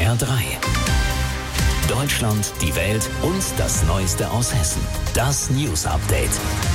HR3. Deutschland, die Welt und das Neueste aus Hessen. Das News Update.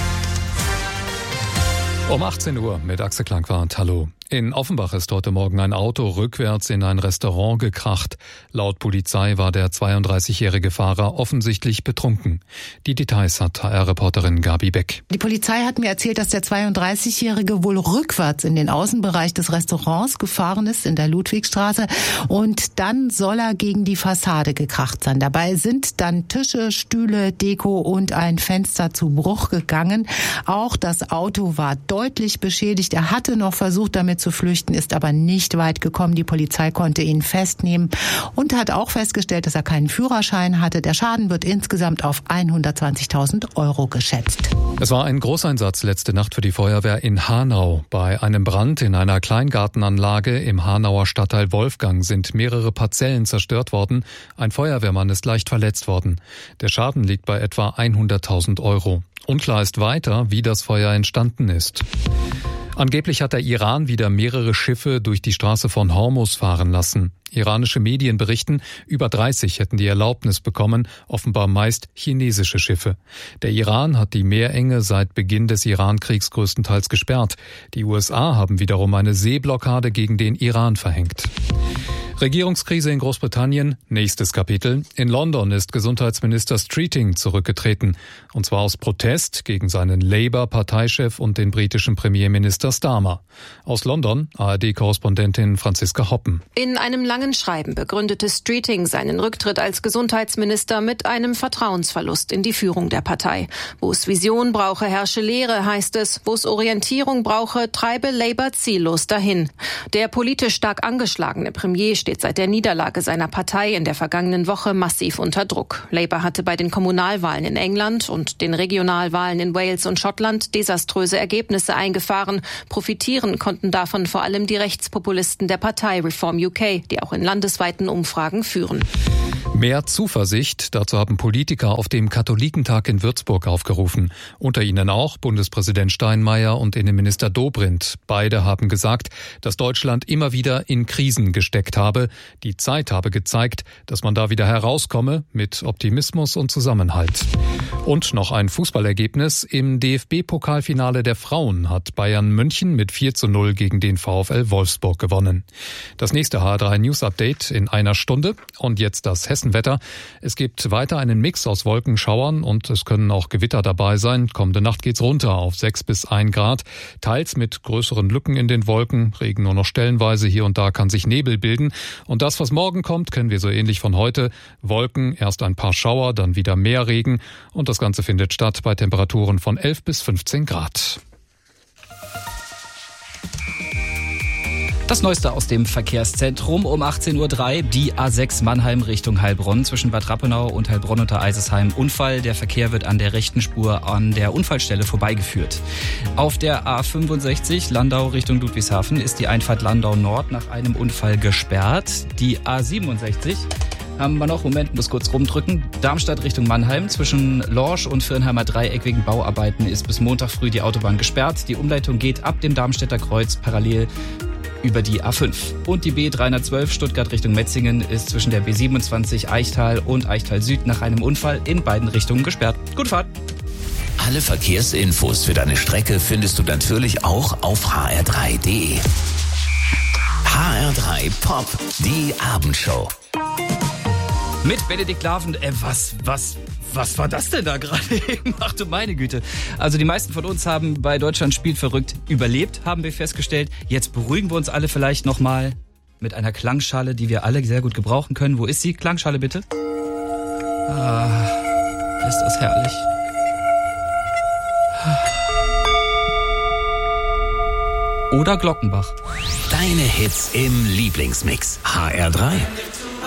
Um 18 Uhr mit Axel Klangwart. Hallo. In Offenbach ist heute Morgen ein Auto rückwärts in ein Restaurant gekracht. Laut Polizei war der 32-jährige Fahrer offensichtlich betrunken. Die Details hat HR-Reporterin Gabi Beck. Die Polizei hat mir erzählt, dass der 32-jährige wohl rückwärts in den Außenbereich des Restaurants gefahren ist, in der Ludwigstraße. Und dann soll er gegen die Fassade gekracht sein. Dabei sind dann Tische, Stühle, Deko und ein Fenster zu Bruch gegangen. Auch das Auto war deutlich beschädigt. Er hatte noch versucht, damit zu flüchten, ist aber nicht weit gekommen. Die Polizei konnte ihn festnehmen und hat auch festgestellt, dass er keinen Führerschein hatte. Der Schaden wird insgesamt auf 120.000 € geschätzt. Es war ein Großeinsatz letzte Nacht für die Feuerwehr in Hanau. Bei einem Brand in einer Kleingartenanlage im Hanauer Stadtteil Wolfgang sind mehrere Parzellen zerstört worden. Ein Feuerwehrmann ist leicht verletzt worden. Der Schaden liegt bei etwa 100.000 €. Unklar ist weiter, wie das Feuer entstanden ist. Angeblich hat der Iran wieder mehrere Schiffe durch die Straße von Hormuz fahren lassen. Iranische Medien berichten, über 30 hätten die Erlaubnis bekommen, offenbar meist chinesische Schiffe. Der Iran hat die Meerenge seit Beginn des Iran-Kriegs größtenteils gesperrt. Die USA haben wiederum eine Seeblockade gegen den Iran verhängt. Regierungskrise in Großbritannien, nächstes Kapitel. In London ist Gesundheitsminister Streeting zurückgetreten. Und zwar aus Protest gegen seinen Labour-Parteichef und den britischen Premierminister Starmer. Aus London, ARD-Korrespondentin Franziska Hoppen. In einem langen Schreiben begründete Streeting seinen Rücktritt als Gesundheitsminister mit einem Vertrauensverlust in die Führung der Partei. Wo es Vision brauche, herrsche Lehre, heißt es. Wo es Orientierung brauche, treibe Labour ziellos dahin. Der politisch stark angeschlagene Premier steht seit der Niederlage seiner Partei in der vergangenen Woche massiv unter Druck. Labour hatte bei den Kommunalwahlen in England und den Regionalwahlen in Wales und Schottland desaströse Ergebnisse eingefahren. Profitieren konnten davon vor allem die Rechtspopulisten der Partei Reform UK, die auch in landesweiten Umfragen führen. Mehr Zuversicht, dazu haben Politiker auf dem Katholikentag in Würzburg aufgerufen. Unter ihnen auch Bundespräsident Steinmeier und Innenminister Dobrindt. Beide haben gesagt, dass Deutschland immer wieder in Krisen gesteckt habe. Die Zeit habe gezeigt, dass man da wieder herauskomme mit Optimismus und Zusammenhalt. Und noch ein Fußballergebnis. Im DFB-Pokalfinale der Frauen hat Bayern München mit 4:0 gegen den VfL Wolfsburg gewonnen. Das nächste HR3 News Update in einer Stunde. Und jetzt das Hessenwetter. Es gibt weiter einen Mix aus Wolkenschauern und es können auch Gewitter dabei sein. Kommende Nacht geht's runter auf 6 bis 1 Grad. Teils mit größeren Lücken in den Wolken. Regen nur noch stellenweise. Hier und da kann sich Nebel bilden. Und das, was morgen kommt, kennen wir so ähnlich von heute. Wolken, erst ein paar Schauer, dann wieder mehr Regen. Und das Ganze findet statt bei Temperaturen von 11 bis 15 Grad. Das Neueste aus dem Verkehrszentrum um 18:03 Uhr, die A6 Mannheim Richtung Heilbronn zwischen Bad Rappenau und Heilbronn unter Eisesheim. Unfall, der Verkehr wird an der rechten Spur an der Unfallstelle vorbeigeführt. Auf der A65 Landau Richtung Ludwigshafen ist die Einfahrt Landau Nord nach einem Unfall gesperrt. Die A67 haben wir noch, Moment, muss kurz rumdrücken. Darmstadt Richtung Mannheim zwischen Lorsch und Firnheimer Dreieck wegen Bauarbeiten ist bis Montag früh die Autobahn gesperrt. Die Umleitung geht ab dem Darmstädter Kreuz parallel über die A5. Und die B312 Stuttgart Richtung Metzingen ist zwischen der B27 Eichtal und Eichtal Süd nach einem Unfall in beiden Richtungen gesperrt. Gute Fahrt! Alle Verkehrsinfos für deine Strecke findest du natürlich auch auf hr3.de. HR3 Pop, die Abendshow. Mit Benedikt Laven, was war das denn da gerade eben? Ach du meine Güte. Also die meisten von uns haben bei Deutschland spielt verrückt überlebt, haben wir festgestellt. Jetzt beruhigen wir uns alle vielleicht nochmal mit einer Klangschale, die wir alle sehr gut gebrauchen können. Wo ist sie? Klangschale bitte. Ah, ist das herrlich. Oder Glockenbach. Deine Hits im Lieblingsmix. HR3.